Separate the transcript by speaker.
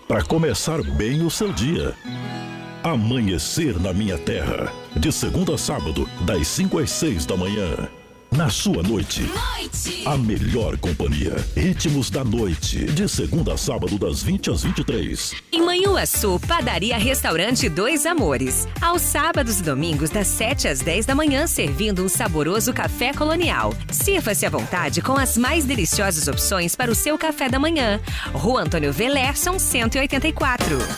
Speaker 1: para começar bem o seu dia. Amanhecer na Minha Terra, de segunda a sábado, das 5 às 6 da manhã. Na sua noite, a melhor companhia. Ritmos da Noite, de segunda a sábado, das 20 às 23.
Speaker 2: Em Manhuaçu, Padaria Restaurante Dois Amores. Aos sábados e domingos, das 7 às 10 da manhã, servindo um saboroso café colonial. Sirva-se à vontade com as mais deliciosas opções para o seu café da manhã. Rua Antônio Velerson, 184.